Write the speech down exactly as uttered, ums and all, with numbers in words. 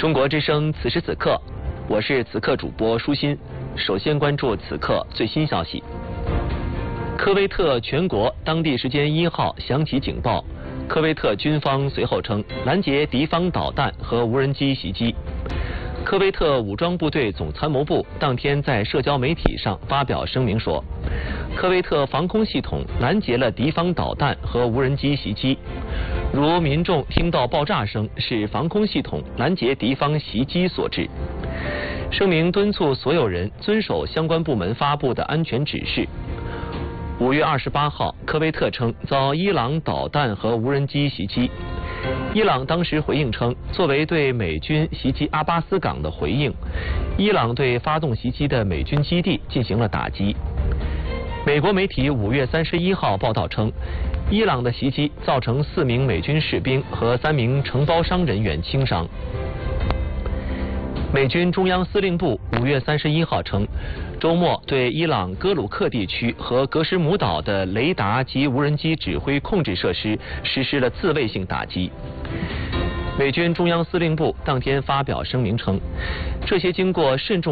中国之声此时此刻，我是此刻主播舒心。首先关注此刻最新消息。科威特全国当地时间一号响起警报，科威特军方随后称拦截敌方导弹和无人机袭击。科威特武装部队总参谋部当天在社交媒体上发表声明说，科威特防空系统拦截了敌方导弹和无人机袭击。如民众听到爆炸声，是防空系统拦截敌方袭击所致。声明敦促所有人遵守相关部门发布的安全指示。五月二十八号，科威特称遭伊朗导弹和无人机袭击。伊朗当时回应称，作为对美军袭击阿巴斯港的回应，伊朗对发动袭击的美军基地进行了打击。美国媒体五月三十一号报道称，伊朗的袭击造成四名美军士兵和三名承包商人员轻伤。美军中央司令部五月三十一号称，周末对伊朗戈鲁克地区和格什姆岛的雷达及无人机指挥控制设施实施了自卫性打击。美军中央司令部当天发表声明称，这些经过慎重